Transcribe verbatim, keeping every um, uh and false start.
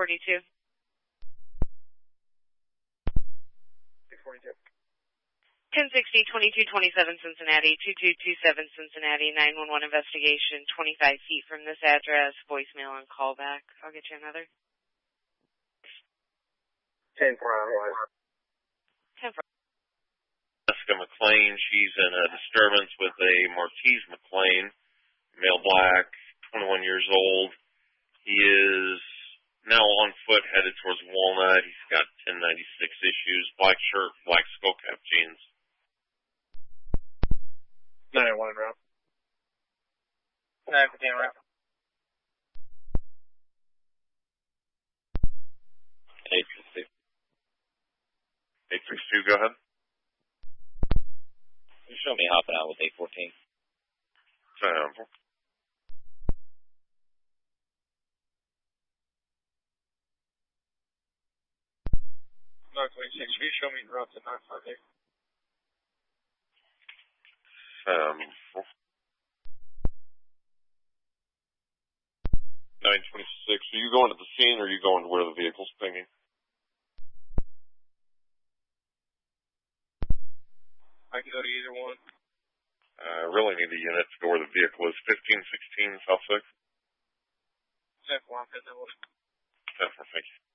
forty-two. six forty-two. ten sixty, twenty-two twenty-seven Cincinnati, two two two seven Cincinnati, nine one one investigation, twenty-five feet from this address, voicemail and callback. I'll get you another. ten four hours. ten four. Jessica McLean, she's in a disturbance with a Marquise McLean, male black, twenty-one years old. He is now on foot headed towards Walnut. He's got ten ninety-six issues, black shirt, black skull cap jeans. nine one route. nine fifteen route. eight six two. eight six two, go ahead. You show me hopping out with eight fourteen. Sound. nine twenty-six, will you show me route to nine five eight? Um, nine twenty-six, are you going to the scene or are you going to where the vehicle's pinging? I can go to either one. I uh, really need a unit to go where the vehicle is. fifteen sixteen South six. ten four, I'm heading that way. ten four, thank you.